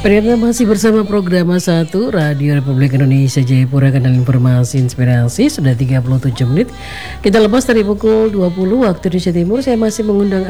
Ternyata masih bersama program 1 Radio Republik Indonesia Jayapura, kanal informasi inspirasi. Sudah 37 menit kita lepas dari pukul 20 waktu Indonesia Timur. Saya masih mengundang